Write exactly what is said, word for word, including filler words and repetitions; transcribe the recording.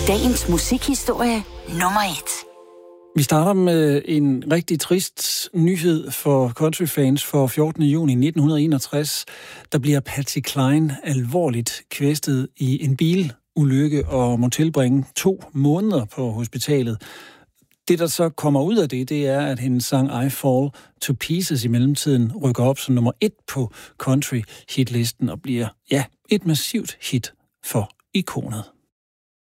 Dagens musikhistorie nummer et. Vi starter med en rigtig trist nyhed for countryfans. For fjortende juni nitten enogtres, der bliver Patsy Cline alvorligt kvæstet i en bilulykke og må tilbringe to måneder på hospitalet. Det, der så kommer ud af det, det er, at hendes sang I Fall to Pieces i mellemtiden rykker op som nummer et på country hitlisten og bliver, ja, et massivt hit for ikonet.